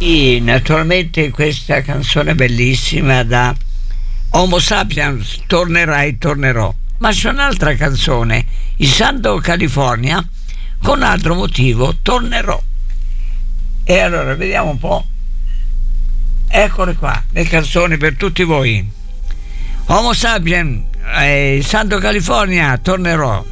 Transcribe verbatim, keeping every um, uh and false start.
E naturalmente questa canzone bellissima da Homo Sapiens, tornerai, tornerò. Ma c'è un'altra canzone, il Santo California, con altro motivo, tornerò. E allora vediamo un po'. Eccole qua, le canzoni per tutti voi. Homo Sapiens, eh, Santo California, tornerò.